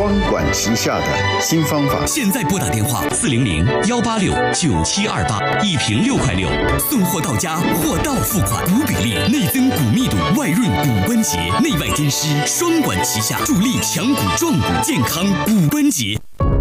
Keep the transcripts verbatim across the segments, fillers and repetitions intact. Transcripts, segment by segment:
双管齐下的新方法。 现在拨打电话四零零幺八六九七二八，一瓶六块六，送货到家，货到付款。骨比例内增骨密度，外润骨关节，内外兼施，双管齐下，助力强骨壮骨，健康骨关节。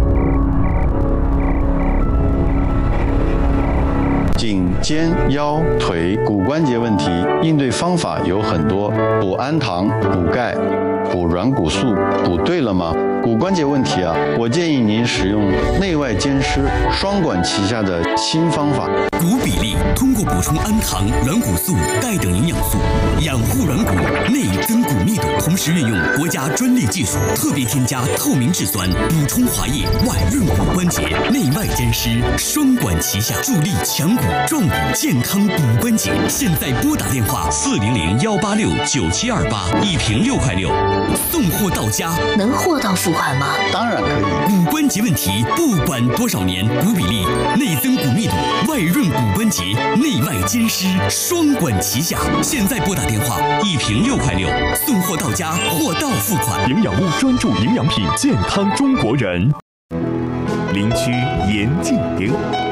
颈、肩、腰、腿骨关节问题，应对方法有很多。补氨糖、补钙、补软骨素，补对了吗？骨关节问题啊，我建议您使用内外兼施、双管齐下的新方法。 骨比例通过补充氨糖、软骨素、钙等营养素，养护软骨，内增骨密度，同时运用国家专利技术，特别添加透明质酸，补充滑液，外润骨关节，内外兼施，双管齐下，助力强骨壮骨，健康骨关节。现在拨打电话四零零幺八六九七二八，一瓶六块六，送货到家。 能货到付款吗？ 当然可以。 骨关节问题不管多少年，骨比例、内增骨密度、外润骨关节，内外兼施，双管齐下。现在拨打电话，一瓶六块六，送货到家，货到付款。 营养物专注营养品，健康中国人。林区严静丁，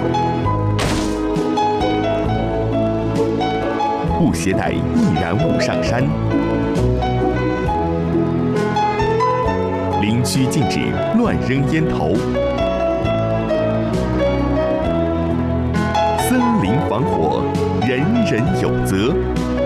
勿携带易燃物上山。林区禁止乱扔烟头。森林防火，人人有责。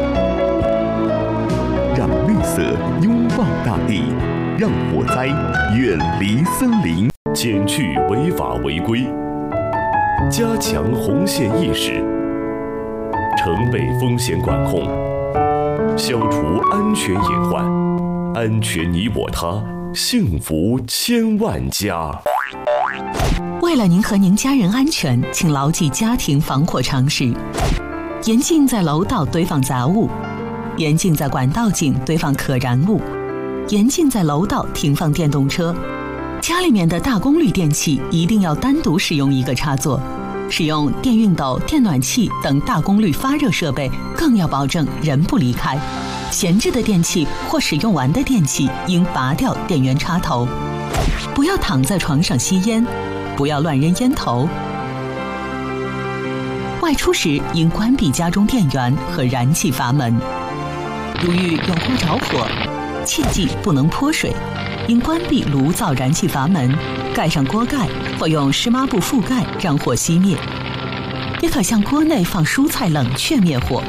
让绿色拥抱大地，让火灾远离森林。 减去违法违规，加强红线意识，城北风险管控，消除安全隐患，安全你我他，幸福千万家。 为了您和您家人安全，请牢记家庭防火常识：严禁在楼道堆放杂物，严禁在管道井堆放可燃物，严禁在楼道停放电动车。家里面的大功率电器一定要单独使用一个插座，使用电熨斗、电暖器等大功率发热设备更要保证人不离开。闲置的电器或使用完的电器应拔掉电源插头。不要躺在床上吸烟，不要乱扔烟头。外出时应关闭家中电源和燃气阀门。如遇有锅着火，切记不能泼水，应关闭炉灶燃气阀门，盖上锅盖或用湿抹布覆盖，让火熄灭。也可向锅内放蔬菜冷却灭火。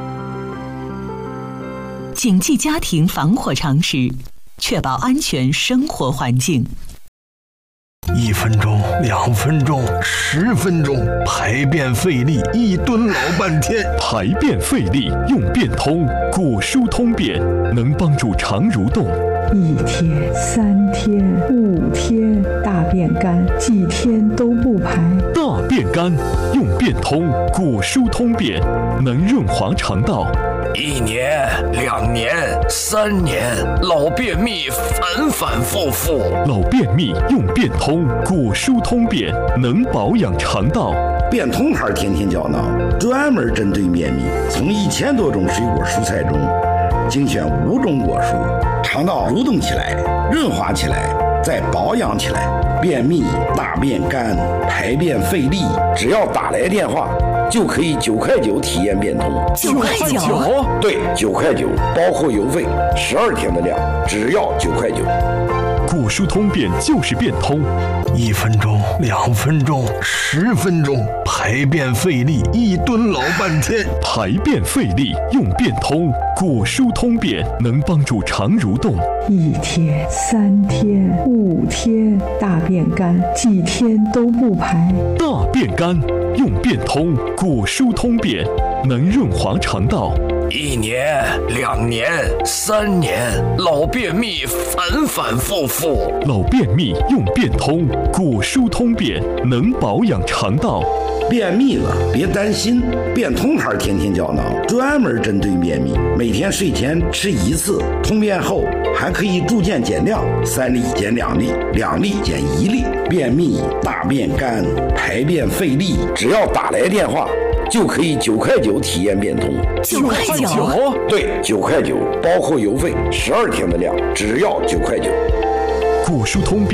谨记家庭防火常识，确保安全生活环境。 一分钟，两分钟，十分钟，排便费力，一蹲老半天。 排便费力用便通，果蔬通便能帮助肠蠕动。 一天、三天、五天，大便干，几天都不排。 大便干用便通，果蔬通便能润滑肠道。 一年、两年、三年，老便秘反反复复。 老便秘用便通，果蔬通便能保养肠道。 便通牌天天胶囊专门针对便秘，从一千多种水果蔬菜中精选五种果蔬，肠道蠕动起来，润滑起来，再保养起来。便秘、大便干、排便费力，只要打来电话就可以九块九体验便通。 九块九？ 对，九块九，包括邮费，十二天的量，只要九块九。 果蔬通便就是便通， 一分钟、两分钟、十分钟，排便费力，一蹲老半天。 排便费力用便通，果蔬通便能帮助肠蠕动。 一天、三天、五天，大便干，几天都不排。 大便干用便通，果蔬通便能润滑肠道。 一年、两年、三年，老便秘反反复复。 老便秘用便通，果蔬通便能保养肠道。 便秘了别担心，便通牌天天胶囊专门针对便秘，每天睡前吃一次，通便后还可以逐渐减量，三粒减两粒，两粒减一粒。便秘、大便干、排便费力，只要打来电话就可以九块九体验便通。 九块九？ 对，九块九，包括邮费，十二天的量，只要九块九。 果蔬通便